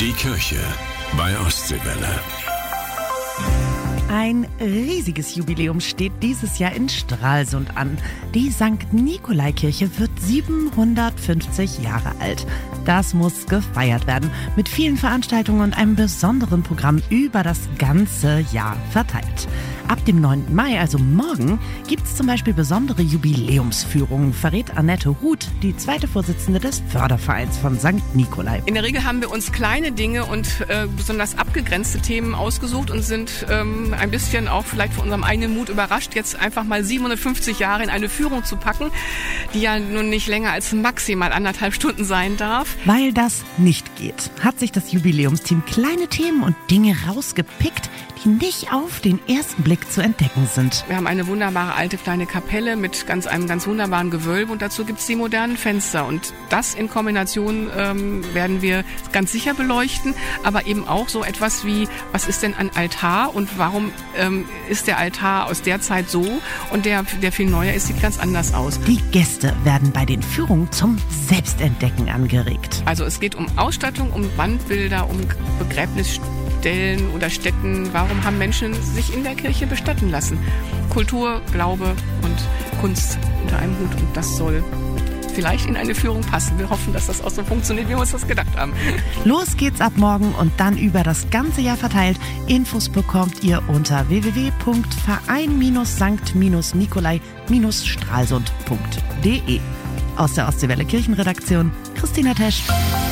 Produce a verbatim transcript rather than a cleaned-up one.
Die Kirche bei Ostseewelle. Ein riesiges Jubiläum steht dieses Jahr in Stralsund an. Die Sankt Nikolai-Kirche wird siebenhundertfünfzig Jahre alt. Das muss gefeiert werden, mit vielen Veranstaltungen und einem besonderen Programm über das ganze Jahr verteilt. Ab dem neunten Mai, also morgen, gibt es zum Beispiel besondere Jubiläumsführungen, verrät Annette Huth, die zweite Vorsitzende des Fördervereins von Sankt Nikolai. In der Regel haben wir uns kleine Dinge und äh, besonders abgegrenzte Themen ausgesucht und sind ähm, ein bisschen auch vielleicht von unserem eigenen Mut überrascht, jetzt einfach mal siebenhundertfünfzig Jahre in eine Führung zu packen, die ja nun nicht länger als maximal anderthalb Stunden sein darf. Weil das nicht geht, hat sich das Jubiläumsteam kleine Themen und Dinge rausgepickt, die nicht auf den ersten Blick zu entdecken sind. Wir haben eine wunderbare alte kleine Kapelle mit ganz einem ganz wunderbaren Gewölbe und dazu gibt es die modernen Fenster. Und das in Kombination ähm, werden wir ganz sicher beleuchten, aber eben auch so etwas wie, was ist denn ein Altar und warum ähm, ist der Altar aus der Zeit so und der, der viel neuer ist, sieht ganz anders aus. Die Gäste werden bei den Führungen zum Selbstentdecken angeregt. Also es geht um Ausstattung, um Wandbilder, um Begräbnisstellen oder Stätten. Warum haben Menschen sich in der Kirche bestatten lassen? Kultur, Glaube und Kunst unter einem Hut und das soll vielleicht in eine Führung passen. Wir hoffen, dass das auch so funktioniert, wie wir uns das gedacht haben. Los geht's ab morgen und dann über das ganze Jahr verteilt. Infos bekommt ihr unter w w w punkt verein sankt nikolai stralsund punkt de. Aus der Ostseewelle Kirchenredaktion, Christina Tesch.